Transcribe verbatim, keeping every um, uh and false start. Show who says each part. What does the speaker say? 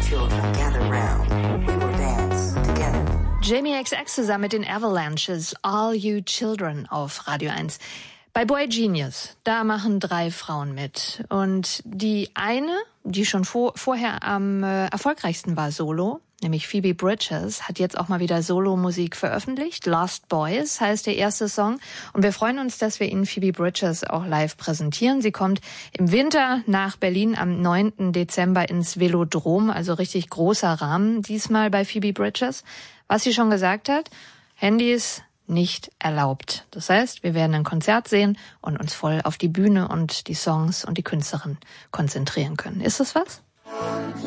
Speaker 1: children, gather round. We will dance together.
Speaker 2: Jamie X X zusammen mit den Avalanches, All You Children auf Radio eins. Bei Boy Genius, da machen drei Frauen mit. Und die eine, die schon vor, vorher am äh, erfolgreichsten war solo, nämlich Phoebe Bridgers, hat jetzt auch mal wieder Solo-Musik veröffentlicht. Lost Boys heißt der erste Song. Und wir freuen uns, dass wir Ihnen Phoebe Bridgers auch live präsentieren. Sie kommt im Winter nach Berlin am neunten Dezember ins Velodrom, also richtig großer Rahmen diesmal bei Phoebe Bridgers. Was sie schon gesagt hat, Handys nicht erlaubt. Das heißt, wir werden ein Konzert sehen und uns voll auf die Bühne und die Songs und die Künstlerin konzentrieren können. Ist das was?